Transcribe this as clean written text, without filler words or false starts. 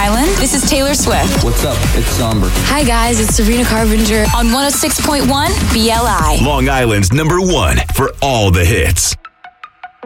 Island, this is Taylor Swift. What's up? It's Somber. Hi guys, it's Sabrina Carpenter on 106.1 BLI. Long Island's #1 for all the hits.